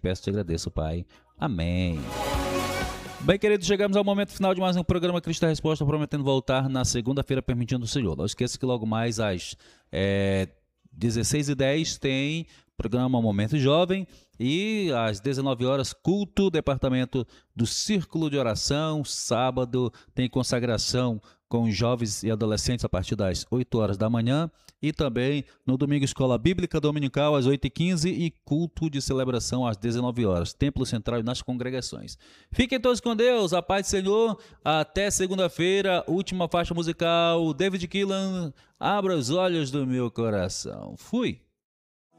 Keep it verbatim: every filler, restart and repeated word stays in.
peço e te agradeço, Pai. Amém. Bem, queridos, chegamos ao momento final de mais um programa Cristo a Resposta, prometendo voltar na segunda-feira, permitindo o Senhor. Não esqueça que logo mais às é, dezesseis e dez tem programa Momento Jovem e às dezenove horas, culto, departamento do Círculo de Oração. Sábado tem consagração com jovens e adolescentes a partir das oito horas da manhã e também no domingo Escola Bíblica Dominical às oito e quinze e culto de celebração às dezenove horas, Templo Central e nas congregações. Fiquem todos com Deus, a paz do Senhor, até segunda-feira, última faixa musical, David Keelan, Abra os Olhos do Meu Coração. Fui!